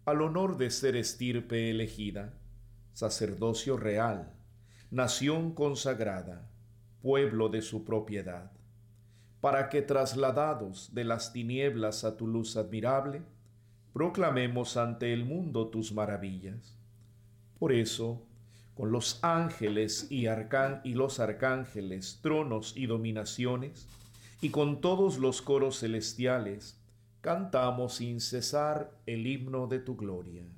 al honor de ser estirpe elegida, sacerdocio real, nación consagrada, pueblo de su propiedad, para que trasladados de las tinieblas a tu luz admirable, proclamemos ante el mundo tus maravillas. Por eso, con los ángeles y los arcángeles, tronos y dominaciones, y con todos los coros celestiales, cantamos sin cesar el himno de tu gloria.